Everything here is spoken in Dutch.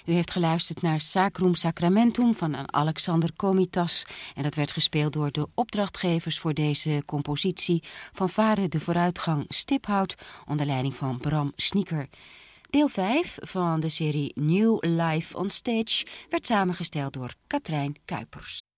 U heeft geluisterd naar Sacrum Sacramentum van Alexander Komitas. En dat werd gespeeld door de opdrachtgevers voor deze compositie: Fanfare de Vooruitgang Stiphout onder leiding van Bram Snieker. Deel 5 van de serie New Life on Stage werd samengesteld door Katrijn Kuipers.